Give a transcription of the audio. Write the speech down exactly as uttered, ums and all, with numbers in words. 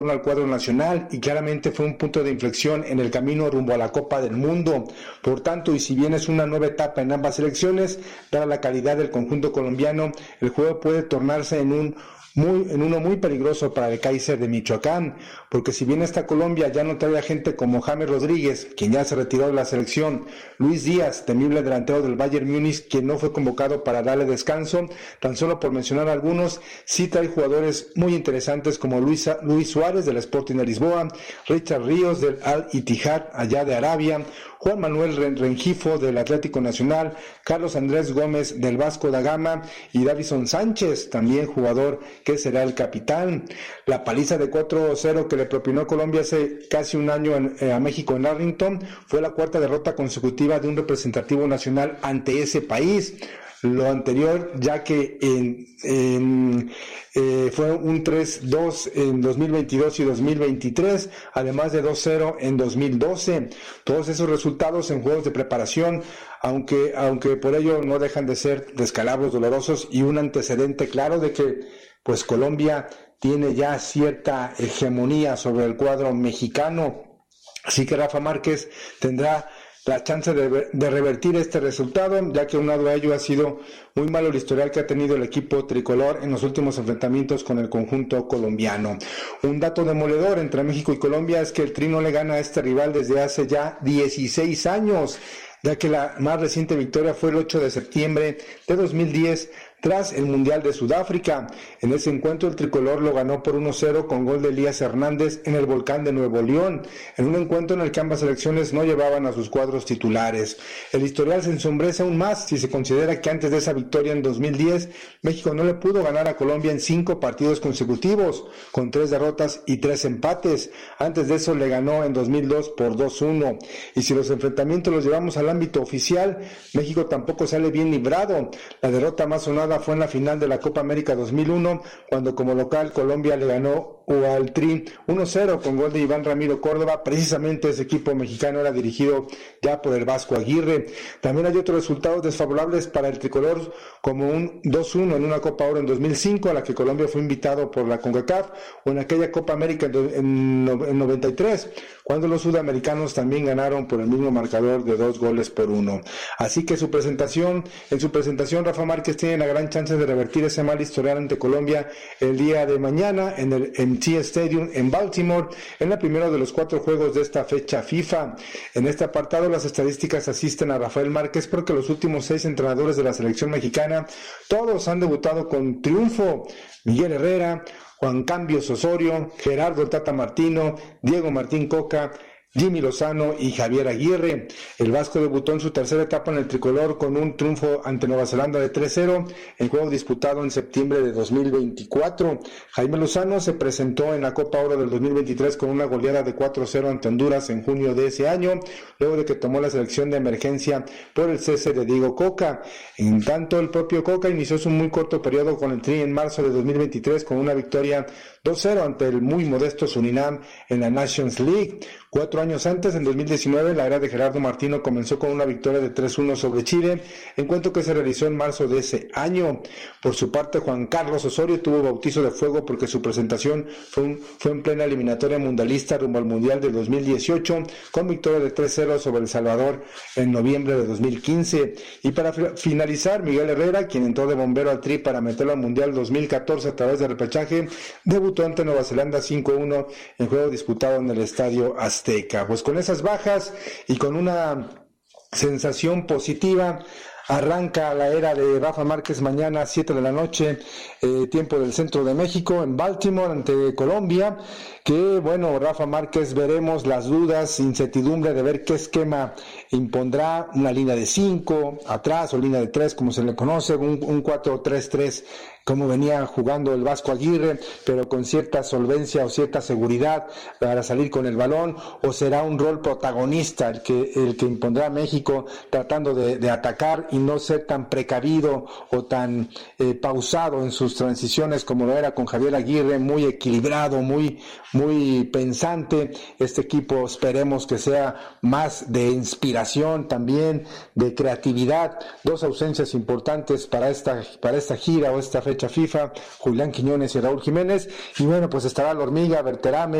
al cuadro nacional y claramente fue un punto de inflexión en el camino rumbo a la Copa del Mundo. Por tanto, y si bien es una nueva etapa en ambas selecciones, dada la calidad del conjunto colombiano, el juego puede tornarse en un Muy, en uno muy peligroso para el Kaiser de Michoacán, porque si bien esta Colombia ya no trae a gente como James Rodríguez, quien ya se retiró de la selección, Luis Díaz, temible delantero del Bayern Múnich, quien no fue convocado para darle descanso, tan solo por mencionar algunos, sí trae jugadores muy interesantes como Luis, Luis Suárez del Sporting de Lisboa, Richard Ríos del Al Ittihad allá de Arabia, Juan Manuel Rengifo del Atlético Nacional, Carlos Andrés Gómez del Vasco da Gama y Davison Sánchez, también jugador que será el capitán. La paliza de cuatro cero que le propinó Colombia hace casi un año en, eh, a México en Arlington fue la cuarta derrota consecutiva de un representativo nacional ante ese país. Lo anterior, ya que en, en, eh, fue un tres dos en dos mil veintidós y dos mil veintitrés, además de dos cero en dos mil doce. Todos esos resultados en juegos de preparación, aunque, aunque por ello no dejan de ser descalabros dolorosos y un antecedente claro de que pues Colombia tiene ya cierta hegemonía sobre el cuadro mexicano. Así que Rafa Márquez tendrá la chance de, de revertir este resultado, ya que aunado a ello ha sido muy malo el historial que ha tenido el equipo tricolor en los últimos enfrentamientos con el conjunto colombiano. Un dato demoledor entre México y Colombia es que el Tri no le gana a este rival desde hace ya dieciséis años, ya que la más reciente victoria fue el ocho de septiembre de dos mil diez tras el Mundial de Sudáfrica. En ese encuentro el tricolor lo ganó por uno cero con gol de Elías Hernández en el Volcán de Nuevo León, en un encuentro en el que ambas selecciones no llevaban a sus cuadros titulares. El historial se ensombrece aún más si se considera que antes de esa victoria en dos mil diez, México no le pudo ganar a Colombia en cinco partidos consecutivos, con tres derrotas y tres empates. Antes de eso le ganó en dos mil dos por dos uno. Y si los enfrentamientos los llevamos al ámbito oficial, México tampoco sale bien librado. La derrota más sonada fue en la final de la Copa América dos mil uno, cuando como local Colombia le ganó al Tri uno cero con gol de Iván Ramiro Córdoba. Precisamente ese equipo mexicano era dirigido ya por el Vasco Aguirre. También hay otros resultados desfavorables para el tricolor, como un dos uno en una Copa Oro en dos mil cinco, a la que Colombia fue invitado por la CONCACAF, o en aquella Copa América en noventa y tres, cuando los sudamericanos también ganaron por el mismo marcador de dos goles por uno. Así que su presentación, en su presentación Rafa Márquez tiene la gran chance de revertir ese mal historial ante Colombia el día de mañana en el M T Stadium en Baltimore, en la primera de los cuatro juegos de esta fecha FIFA. En este apartado las estadísticas asisten a Rafael Márquez porque los últimos seis entrenadores de la selección mexicana todos han debutado con triunfo. Miguel Herrera, Juan Cambios Osorio, Gerardo Tata Martino, Diego Martín Coca, Jimmy Lozano y Javier Aguirre. El Vasco debutó en su tercera etapa en el tricolor con un triunfo ante Nueva Zelanda de tres cero, el juego disputado en septiembre de dos mil veinticuatro. Jaime Lozano se presentó en la Copa Oro del dos mil veintitrés con una goleada de cuatro cero ante Honduras en junio de ese año, luego de que tomó la selección de emergencia por el cese de Diego Coca. En tanto, el propio Coca inició su muy corto periodo con el Tri en marzo de dos mil veintitrés con una victoria dos cero ante el muy modesto Surinam en la Nations League. Cuatro años antes, en dos mil diecinueve, la era de Gerardo Martino comenzó con una victoria de tres uno sobre Chile, encuentro que se realizó en marzo de ese año. Por su parte, Juan Carlos Osorio tuvo bautizo de fuego porque su presentación fue, un, fue en plena eliminatoria mundialista rumbo al Mundial de dos mil dieciocho, con victoria de tres cero sobre El Salvador en noviembre de dos mil quince. Y para finalizar, Miguel Herrera, quien entró de bombero al Tri para meterlo al Mundial dos mil catorce a través de repechaje, debutó ante Nueva Zelanda cinco uno en juego disputado en el Estadio Azteca. Pues con esas bajas y con una sensación positiva, arranca la era de Rafa Márquez mañana a siete de la noche, eh, tiempo del centro de México, en Baltimore ante Colombia, que bueno, Rafa Márquez, veremos las dudas, incertidumbre de ver qué esquema impondrá, una línea de cinco atrás o línea de tres como se le conoce, un, un cuatro tres tres como venía jugando el Vasco Aguirre, pero con cierta solvencia o cierta seguridad para salir con el balón, o será un rol protagonista el que, el que impondrá México tratando de, de atacar y no ser tan precavido o tan eh, pausado en sus transiciones como lo era con Javier Aguirre, muy equilibrado, muy, muy pensante. Este equipo esperemos que sea más de inspiración también, de creatividad, dos ausencias importantes para esta, para esta gira o esta fecha fecha FIFA, Julián Quiñones y Raúl Jiménez. Y bueno, pues estará la Hormiga, Berterame,